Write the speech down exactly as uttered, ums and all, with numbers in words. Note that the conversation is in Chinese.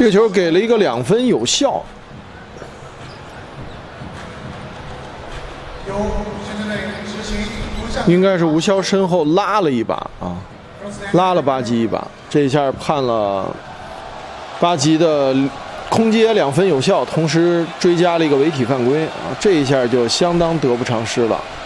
这个球给了一个两分有效。应该是吴骁身后拉了一把啊，拉了巴基一把，这一下判了巴基的空接两分有效，同时追加了一个违体犯规啊，这一下就相当得不偿失了。